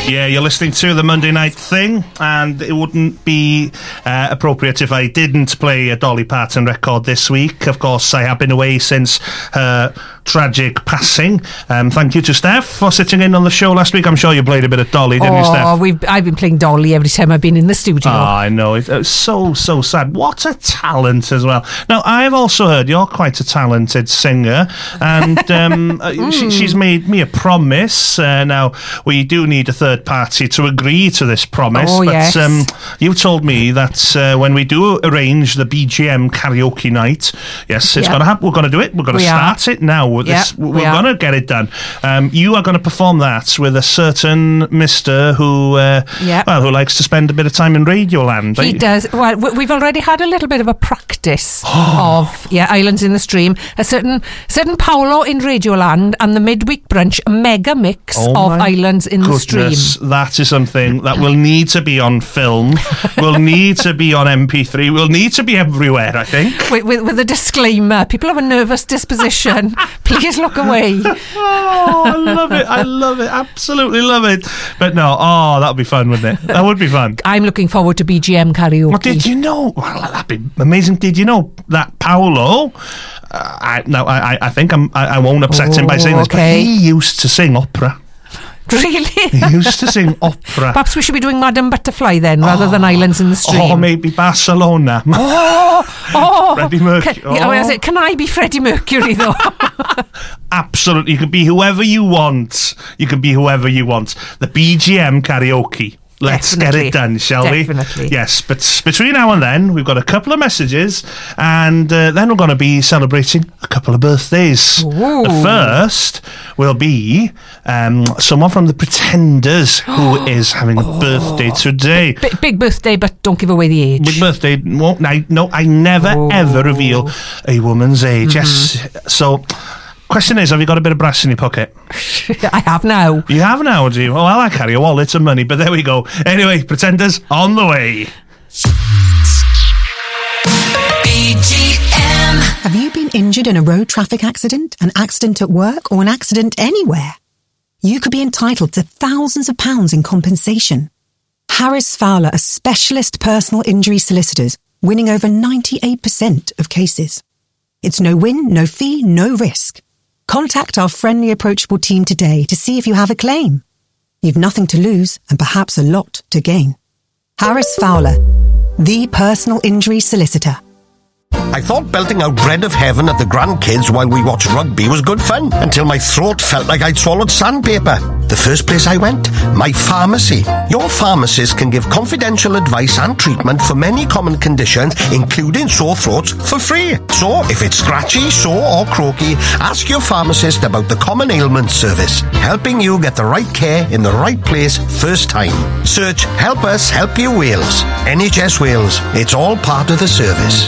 Yeah, you're listening to the Monday Night Thing, and it wouldn't be appropriate if I didn't play a Dolly Parton record this week. Of course, I have been away since her tragic passing. Thank you to Steph for sitting in on the show last week. I'm sure you played a bit of Dolly, didn't you, Steph? I've been playing Dolly every time I've been in the studio. Oh, I know. It's so sad. What a talent as well. Now, I've also heard you're quite a talented singer, and she's made me a promise. Now, we do need a third party to agree to this promise, but yes. You told me that when we do arrange the BGM karaoke night, yes, it's going to happen. We're going to do it. We're going to start it now. We're going to get it done. You are going to perform that with a certain Mr. who likes to spend a bit of time in Radioland. He does. Well, we've already had a little bit of a practice of Islands in the Stream. A certain Paolo in Radioland and the midweek brunch, a mega mix of Islands in the Stream. That is something that will need to be on film, will need to be on MP3, will need to be everywhere, I think. With a disclaimer, people have a nervous disposition. Please look away. I love it, absolutely love it. But no, that would be fun, wouldn't it? That would be fun. I'm looking forward to BGM karaoke. Well, did you know? Well, that'd be amazing. Did you know that Paolo? I think I won't upset him by saying this, but he used to sing opera. Really? He used to sing opera. Perhaps we should be doing Madame Butterfly then, rather than Islands in the Stream. Or maybe Barcelona. Freddie Mercury. Can I be Freddie Mercury, though? Absolutely. You can be whoever you want. The BGM karaoke. Let's get it done, shall we? Yes, but between now and then, we've got a couple of messages, and then we're going to be celebrating a couple of birthdays. Ooh. The first will be someone from the Pretenders who is having a birthday today. Big birthday, but don't give away the age. Big birthday. I never, ever reveal a woman's age. Mm-hmm. Yes, so... Question is, have you got a bit of brass in your pocket? I have now. You have now, do you? Well, I carry a wallet of money, but there we go. Anyway, Pretenders on the way. BGM. Have you been injured in a road traffic accident, an accident at work, or an accident anywhere? You could be entitled to thousands of pounds in compensation. Harris Fowler are specialist personal injury solicitors, winning over 98% of cases. It's no win, no fee, no risk. Contact our friendly, approachable team today to see if you have a claim. You've nothing to lose and perhaps a lot to gain. Harris Fowler, the personal injury solicitor. I thought belting out Bread of Heaven at the grandkids while we watched rugby was good fun, until my throat felt like I'd swallowed sandpaper. The first place I went, my pharmacy. Your pharmacist can give confidential advice and treatment for many common conditions, including sore throats, for free. So, if it's scratchy, sore or croaky, ask your pharmacist about the Common Ailments Service, helping you get the right care in the right place first time. Search Help Us Help You Wales. NHS Wales. It's all part of the service.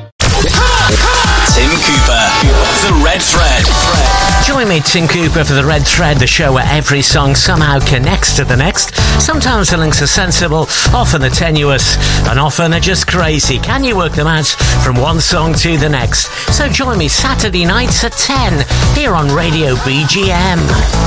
Tim Cooper, The Red Thread. Join me, Tim Cooper, for The Red Thread, the show where every song somehow connects to the next. Sometimes the links are sensible, often they're tenuous, and often they're just crazy. Can you work them out from one song to the next? So join me Saturday nights at 10 here on Radio BGM.